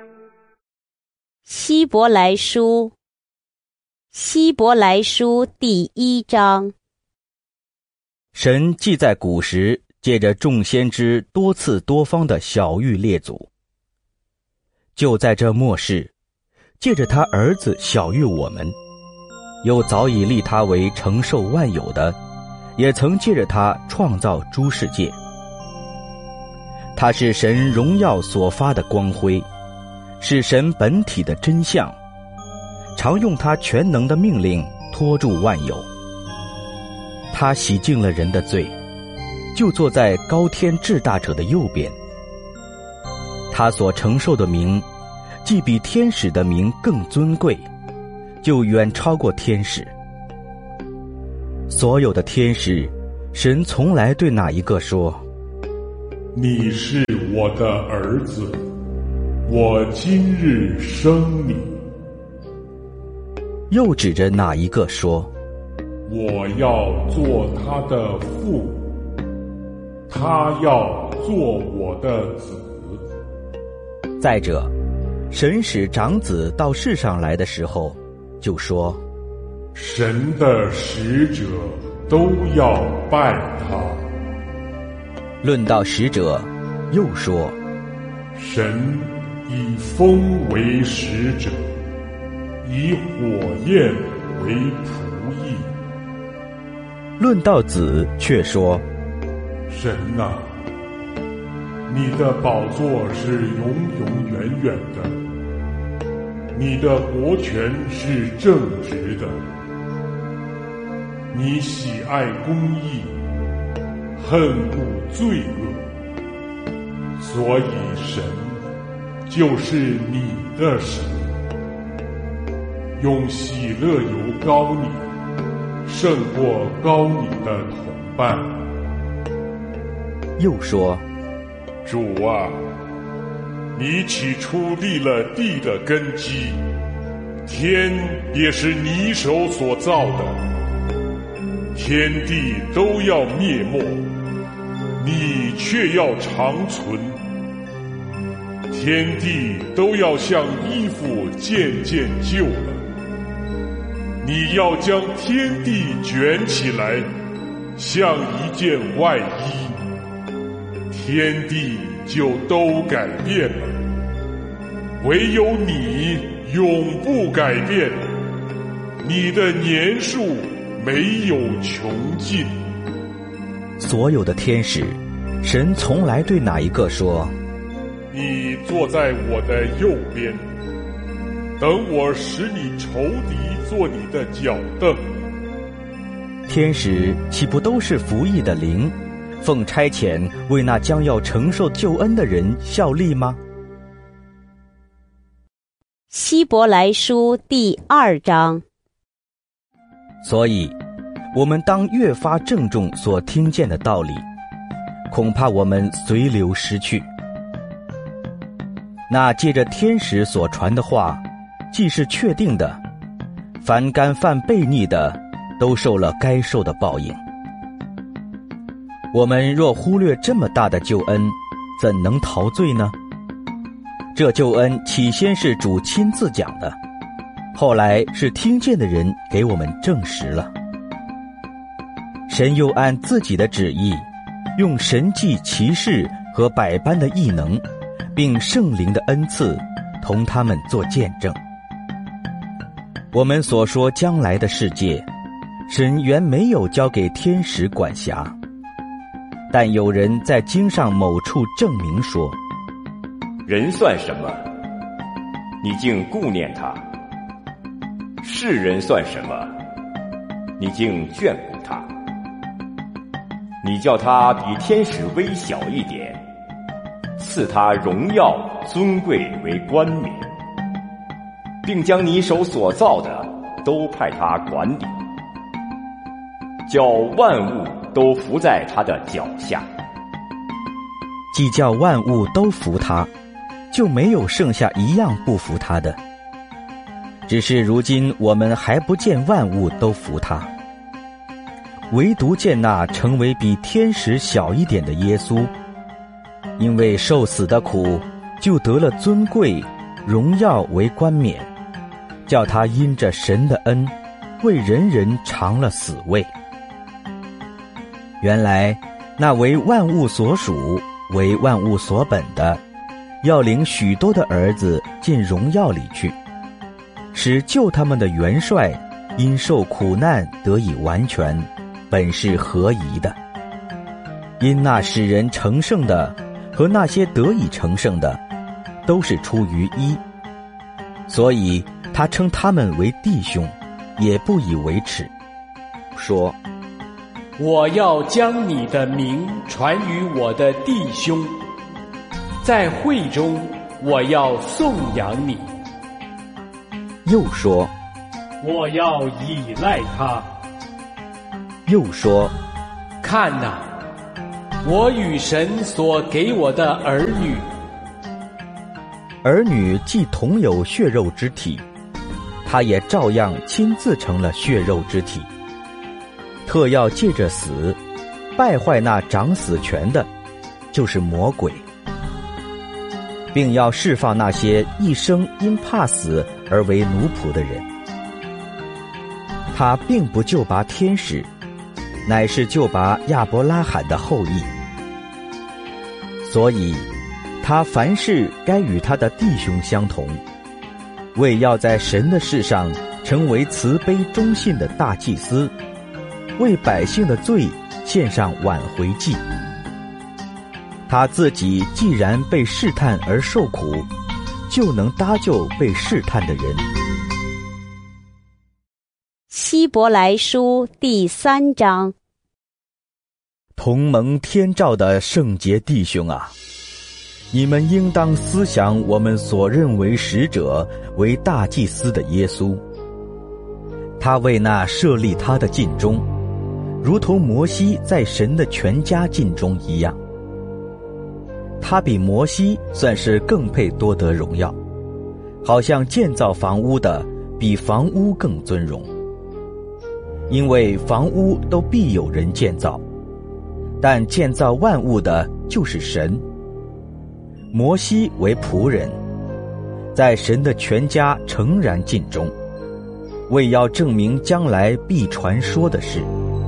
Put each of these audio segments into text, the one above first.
希伯来书第1章。 神既在古时借着众先知多次多方的晓谕列祖，就在这末世借着他儿子晓谕我们，又早已立他为承受万有的，也曾借着他创造诸世界。他是神荣耀所发的光辉，是神本体的真相，常用他全能的命令托住万有。他洗净了人的罪，就坐在高天至大者的右边。他所承受的名，既比天使的名更尊贵，就远超过天使。所有的天使，神从来对哪一个说： 你是我的儿子，我今日生你。 又指着哪一个说： 我要做他的父，他要做我的子。 再者，神使长子到世上来的时候，就说： 神的使者都要拜他。 论到使者，又说： 神以风为使者，以火焰为仆役。 论到子，却说： 神啊，你的宝座是永永远远的，你的国权是正直的，你喜爱公义，恨恶罪恶，所以神就是你的神，用喜乐油膏你，胜过膏你的同伴。 又说： 主啊，你起初立了地的根基，天也是你手所造的，天地都要灭没，你却要长存。天地都要像衣服渐渐旧了，你要将天地卷起来，像一件外衣，天地就都改变了，唯有你永不改变，你的年数没有穷尽。 所有的天使，神从来对哪一个说： 你坐在我的右边，等我使你仇敌做你的脚凳。 天使岂不都是服役的灵，奉差遣为那将要承受救恩的人效力吗？ 希伯来书第2章。 所以我们当越发郑重所听见的道理，恐怕我们随流失去。那借着天使所传的话，既是确定的，凡干犯悖逆的，都受了该受的报应。我们若忽略这么大的救恩，怎能逃罪呢？这救恩起先是主亲自讲的，后来是听见的人给我们证实了。神又按自己的旨意，用神迹奇事和百般的异能，并圣灵的恩赐，同他们做见证。我们所说将来的世界，神原没有交给天使管辖，但有人在经上某处证明说： 人算什么？你竟顾念他；世人算什么？你竟眷顾他。你叫他比天使微小一点，赐他荣耀尊贵为冠冕，并将你手所造的都派他管理，叫万物都服在他的脚下。 既叫万物都服他，就没有剩下一样不服他的。只是如今我们还不见万物都服他，唯独见那成为比天使小一点的耶稣，因为受死的苦，就得了尊贵， 荣耀为冠冕，叫他因着神的恩，为人人尝了死味。原来那为万物所属、为万物所本的，要领许多的儿子进荣耀里去，使救他们的元帅因受苦难得以完全，本是合宜的。因那使人成圣的和那些得以成圣的，都是出于一，所以他称他们为弟兄，也不以为耻，说： 我要将你的名传于我的弟兄，在会中我要颂扬你。 又说： 我要倚赖他。 又说： 看哪，我与神所给我的儿女。 儿女既同有血肉之体，他也照样亲自成了血肉之体，特要借着死败坏那掌死权的，就是魔鬼，并要释放那些一生因怕死而为奴仆的人。他并不救拔天使，乃是救拔亚伯拉罕的后裔。所以他凡事该与他的弟兄相同，为要在神的事上成为慈悲忠信的大祭司，为百姓的罪献上挽回祭。他自己既然被试探而受苦，就能搭救被试探的人。 希伯来书第3章。 同蒙天照的圣洁弟兄啊，你们应当思想我们所认为使者为大祭司的耶稣。他为那设立他的尽忠，如同摩西在神的全家尽忠一样。他比摩西算是更配多得荣耀，好像建造房屋的比房屋更尊荣。因为房屋都必有人建造，但建造万物的就是神。摩西为仆人，在神的全家诚然尽忠，为要证明将来必传说的事。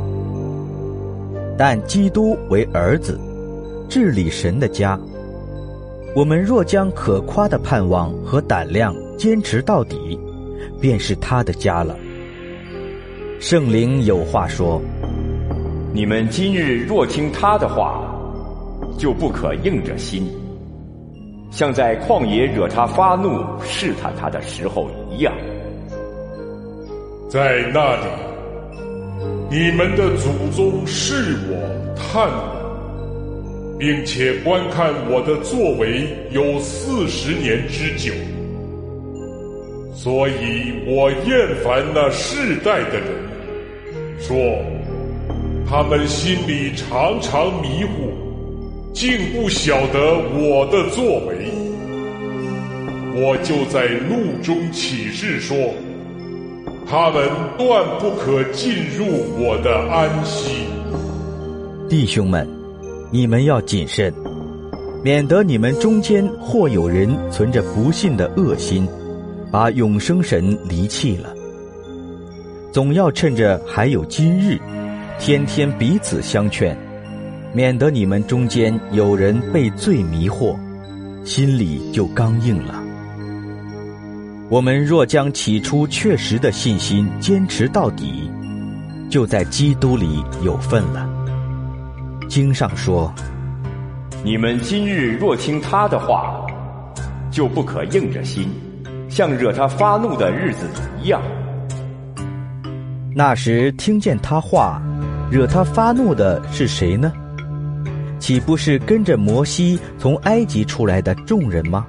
但基督为儿子，治理神的家。我们若将可夸的盼望和胆量坚持到底，便是他的家了。圣灵有话说： 你们今日若听他的话，就不可硬着心，像在旷野惹他发怒试探他的时候一样。 在那里，你们的祖宗试我探我，并且观看我的作为有40年之久，所以我厌烦那世代的人，说他们心里常常迷糊，竟不晓得我的作为。我就在怒中起誓说，他们断不可进入我的安息。 弟兄们，你们要谨慎，免得你们中间或有人存着不信的恶心，把永生神离弃了。总要趁着还有今日，天天彼此相劝，免得你们中间有人被罪迷惑，心里就刚硬了。我们若将起初确实的信心坚持到底，就在基督里有份了。经上说： 你们今日若听他的话，就不可硬着心，像惹他发怒的日子一样。 那时听见他话，惹他发怒的是谁呢？岂不是跟着摩西从埃及出来的众人吗？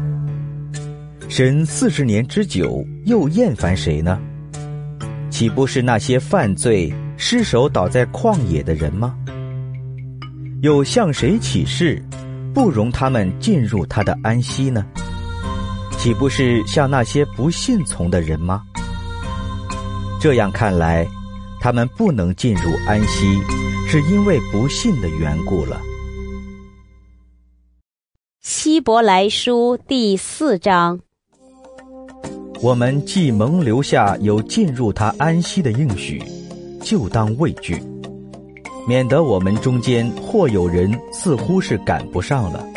神40年之久，又厌烦谁呢？岂不是那些犯罪失手倒在旷野的人吗？又向谁起誓，不容他们进入他的安息呢？岂不是向那些不信从的人吗？这样看来，他们不能进入安息，是因为不信的缘故了。 希伯来书第4章。 我们既蒙留下有进入他安息的应许，就当畏惧，免得我们中间或有人似乎是赶不上了。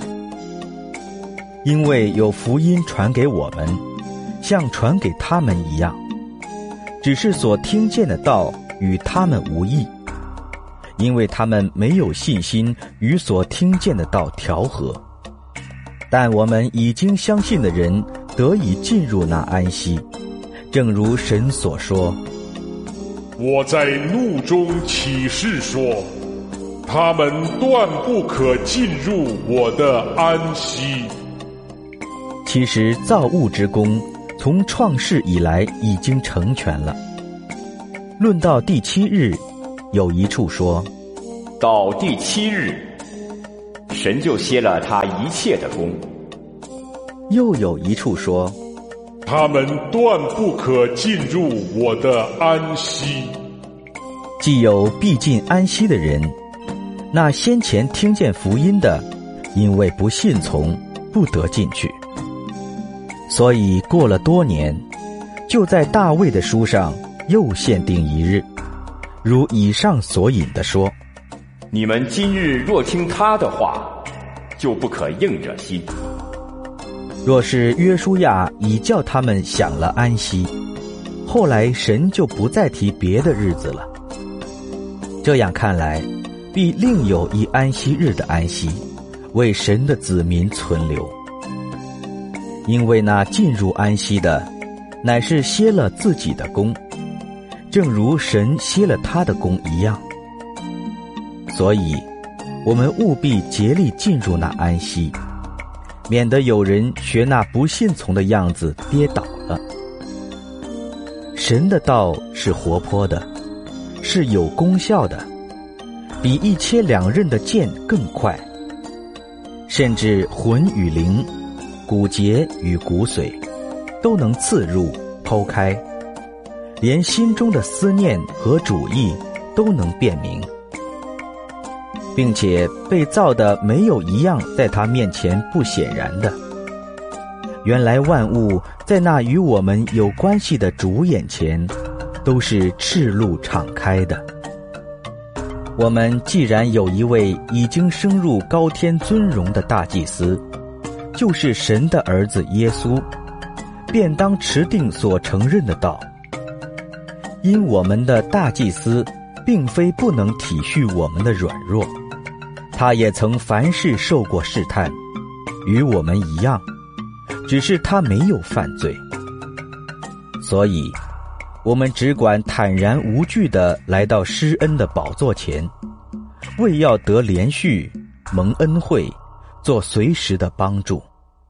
因为有福音传给我们，像传给他们一样，只是所听见的道与他们无异，因为他们没有信心与所听见的道调和。但我们已经相信的人得以进入那安息，正如神所说： 我在怒中起誓说，他们断不可进入我的安息。 其实造物之功从创世以来已经成全了。论到第7日，有一处说， 到第7日，神就歇了他一切的功。 又有一处说， 他们断不可进入我的安息。 既有必进安息的人，那先前听见福音的，因为不信从，不得进去。所以过了多年，就在大卫的书上又限定一日，如以上所引的说， 你们今日若听他的话，就不可硬着心。 若是约书亚已叫他们享了安息，后来神就不再提别的日子了。这样看来，必另有一安息日的安息，为神的子民存留。因为那进入安息的，乃是歇了自己的功，正如神歇了他的功一样。所以我们务必竭力进入那安息，免得有人学那不信从的样子跌倒了。神的道是活泼的，是有功效的，比一切两刃的剑更快，甚至魂与灵、骨节与骨髓都能刺入剖开，连心中的思念和主意都能辨明，并且被造的没有一样在他面前不显然的。原来万物在那与我们有关系的主眼前都是赤露敞开的。我们既然有一位已经升入高天尊荣的大祭司，就是神的儿子耶稣，便当持定所承认的道。因我们的大祭司并非不能体恤我们的软弱，他也曾凡事受过试探，与我们一样，只是他没有犯罪。所以我们只管坦然无惧地来到施恩的宝座前，为要得连续蒙恩惠，做随时的帮助。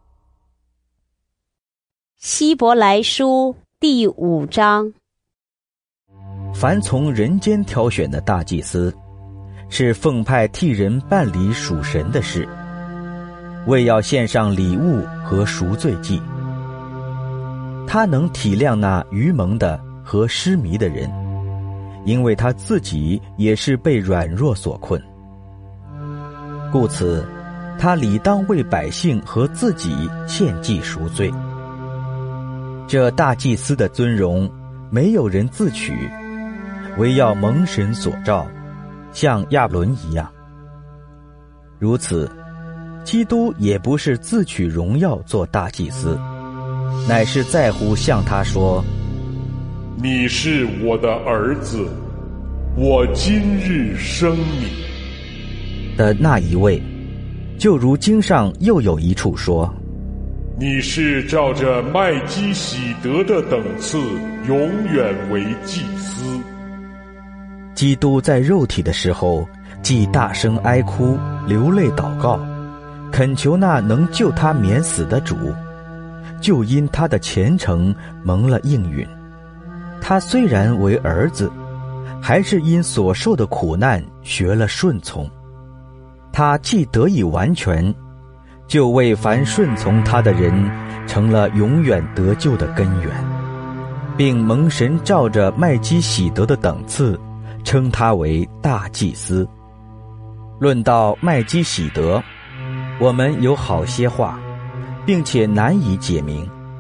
希伯来书第5章。 凡从人间挑选的大祭司，是奉派替人办理属神的事，为要献上礼物和赎罪祭。他能体谅那愚蒙的和失迷的人，因为他自己也是被软弱所困。故此他理当为百姓和自己献祭赎罪。这大祭司的尊荣没有人自取，唯要蒙神所召，像亚伦一样。如此，基督也不是自取荣耀做大祭司，乃是在乎向他说， 你是我的儿子，我今日生你的那一位。就如经上又有一处说， 你是照着麦基洗德的等次永远为祭司。 基督在肉体的时候，既大声哀哭，流泪祷告，恳求那能救他免死的主，就因他的虔诚蒙了应允。他虽然为儿子，还是因所受的苦难学了顺从。他既得以完全，就为凡顺从他的人成了永远得救的根源，并蒙神照着麦基洗德的等次称他为大祭司。论到麦基洗德，我们有好些话，并且难以解明，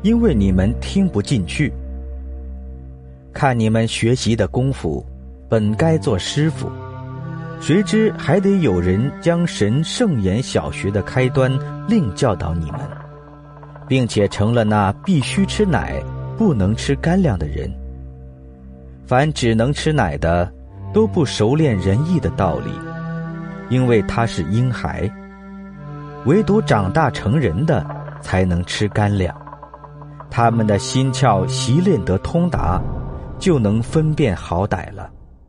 因为你们听不进去。看你们学习的功夫，本该做师傅，谁知还得有人将神圣言小学的开端另教导你们，并且成了那必须吃奶不能吃干粮的人。凡只能吃奶的，都不熟练仁义的道理，因为他是婴孩。唯独长大成人的才能吃干粮，他们的心窍习练得通达，就能分辨好歹了。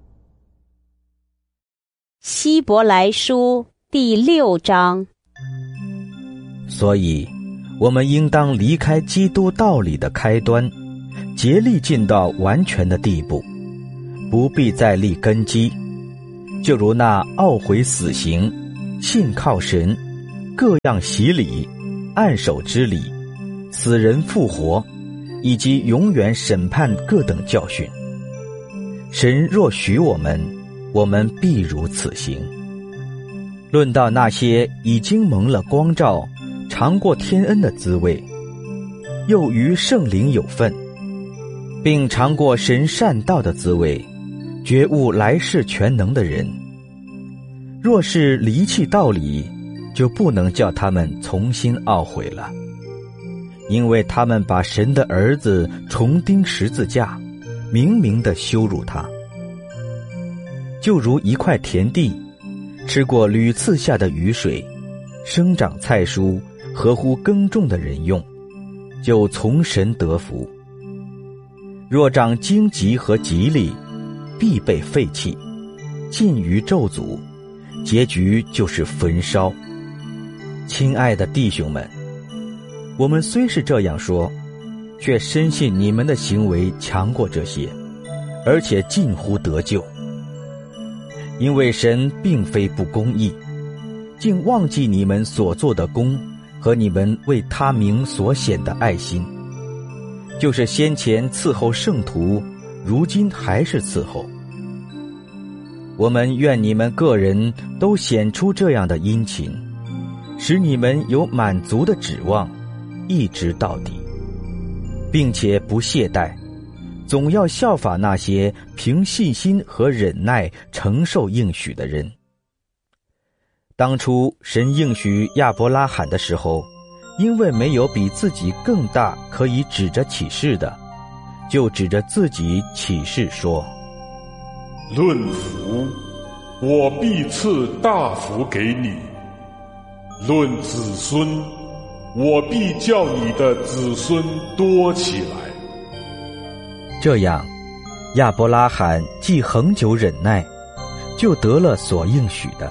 希伯来书第6章。 所以我们应当离开基督道理的开端，竭力进到完全的地步，不必再立根基。就如那懊悔死刑、信靠神、各样洗礼、按手之礼、死人复活，以及永远审判各等教训。神若许我们，我们必如此行。论到那些已经蒙了光照、尝过天恩的滋味，又与圣灵有份，并尝过神善道的滋味，觉悟来世全能的人，若是离弃道理，就不能叫他们重新懊悔了，因为他们把神的儿子重钉十字架，明明地羞辱他。就如一块田地，吃过屡次下的雨水，生长菜蔬，合乎耕种的人用，就从神得福。若长荆棘和蒺藜，必被废弃，尽于咒诅，结局就是焚烧。亲爱的弟兄们，我们虽是这样说，却深信你们的行为强过这些，而且近乎得救。因为神并非不公义，竟忘记你们所做的功和你们为他名所显的爱心，就是先前伺候圣徒，如今还是伺候。我们愿你们个人都显出这样的殷勤，使你们有满足的指望，一直到底，并且不懈怠，总要效法那些凭信心和忍耐承受应许的人。当初神应许亚伯拉罕的时候，因为没有比自己更大可以指着起誓的，就指着自己起誓说： 论福，我必赐大福给你；论子孙，我必叫你的子孙多起来。 这样，亚伯拉罕既恒久忍耐，就得了所应许的。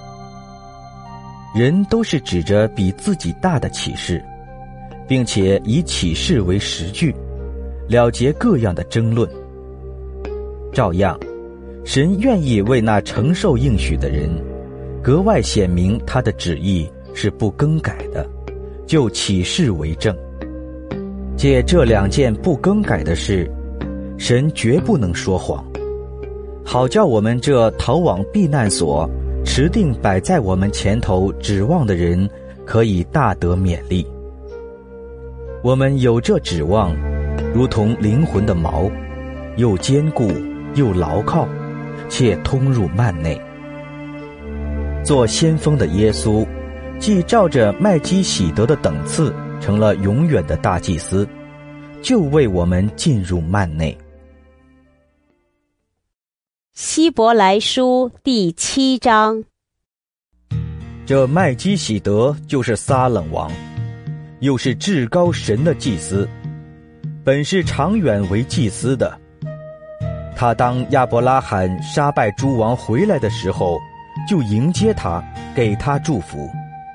人都是指着比自己大的启示，并且以启示为实据，了结各样的争论。照样，神愿意为那承受应许的人，格外显明他的旨意是不更改的，就启示为证。借这2件不更改的事，神绝不能说谎，好叫我们这逃往避难所、持定摆在我们前头指望的人，可以大得勉励。我们有这指望，如同灵魂的锚，又坚固又牢靠，且通入幔内。做先锋的耶稣，既照着麦基洗德的等次成了永远的大祭司，就为我们进入幔内。 希伯来书第7章。 这麦基洗德就是撒冷王，又是至高神的祭司，本是长远为祭司的。他当亚伯拉罕杀败诸王回来的时候，就迎接他，给他祝福。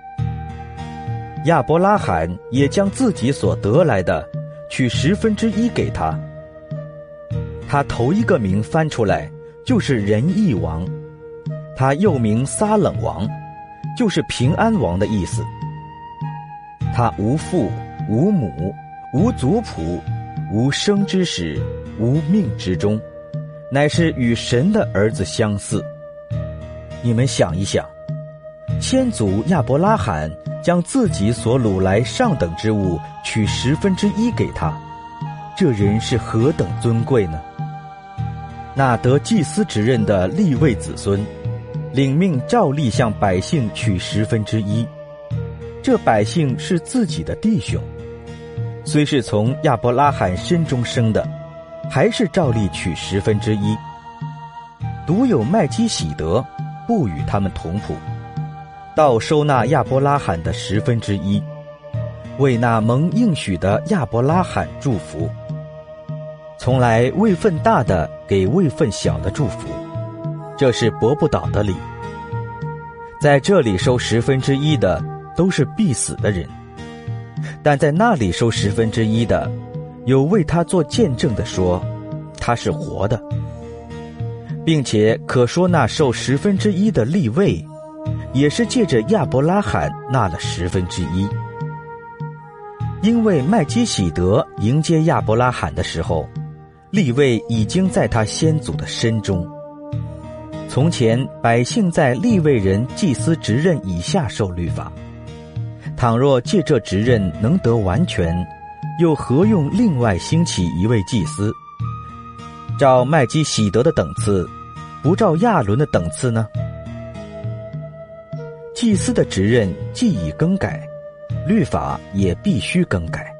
亚伯拉罕也将自己所得来的取1/10给他。他头一个名翻出来就是仁义王，他又名撒冷王，就是平安王的意思。他无父无母无族谱，无生之始，无命之终，乃是与神的儿子相似。你们想一想，先祖亚伯拉罕将自己所掳来上等之物取1/10给他，这人是何等尊贵呢？那得祭司职任的利未子孙，领命照例向百姓取1/10，这百姓是自己的弟兄，虽是从亚伯拉罕身中生的，还是照例取1/10。独有麦基洗德不与他们同谱，倒收纳亚伯拉罕的1/10，为那蒙应许的亚伯拉罕祝福。从来位分大的给位分小的祝福，这是驳不倒的理。在这里收1/10的都是必死的人，但在那里收1/10的，有为他做见证的说他是活的，并且可说那受1/10的利未，也是借着亚伯拉罕纳了1/10。因为麦基洗德迎接亚伯拉罕的时候，利未已经在他先祖的身中。从前百姓在利未人祭司职任以下受律法，倘若借这职任能得完全，又何用另外兴起一位祭司，照麦基洗德的等次，不照亚伦的等次呢？祭司的职任既已更改，律法也必须更改。